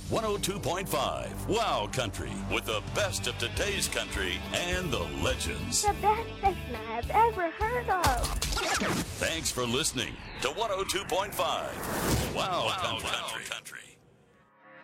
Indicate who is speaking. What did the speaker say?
Speaker 1: 102.5 Wow Country, with the best of today's country and the legends.
Speaker 2: The best station I've ever heard of.
Speaker 1: Thanks for listening to 102.5 Wow Country.